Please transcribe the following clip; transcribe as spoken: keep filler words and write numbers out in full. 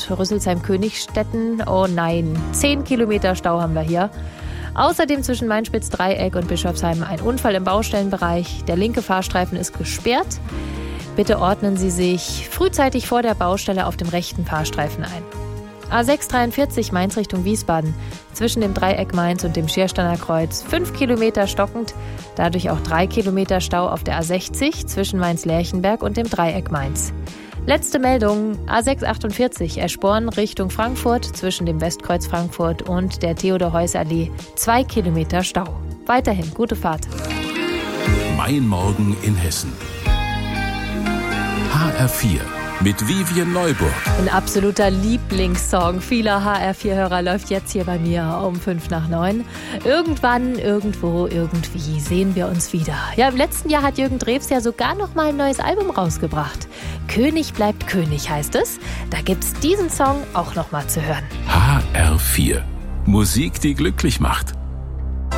Rüsselsheim-Königstetten. Oh nein, zehn Kilometer Stau haben wir hier. Außerdem zwischen Mainspitz-Dreieck und Bischofsheim ein Unfall im Baustellenbereich. Der linke Fahrstreifen ist gesperrt. Bitte ordnen Sie sich frühzeitig vor der Baustelle auf dem rechten Fahrstreifen ein. A sechs dreiundvierzig Mainz Richtung Wiesbaden. Zwischen dem Dreieck Mainz und dem Schiersteiner Kreuz fünf Kilometer stockend. Dadurch auch drei Kilometer Stau auf der A sechzig zwischen Mainz-Lerchenberg und dem Dreieck Mainz. Letzte Meldung, A sechs achtundvierzig Eschborn Richtung Frankfurt zwischen dem Westkreuz Frankfurt und der Theodor-Heuss-Allee. Zwei Kilometer Stau. Weiterhin gute Fahrt. Mein Morgen in Hessen. H R vier mit Vivian Neuburg. Ein absoluter Lieblingssong vieler H R vier Hörer läuft jetzt hier bei mir um fünf nach neun. Irgendwann, irgendwo, irgendwie sehen wir uns wieder. Ja, im letzten Jahr hat Jürgen Drews ja sogar noch mal ein neues Album rausgebracht. König bleibt König heißt es. Da gibt's diesen Song auch noch mal zu hören. H R vier. Musik, die glücklich macht.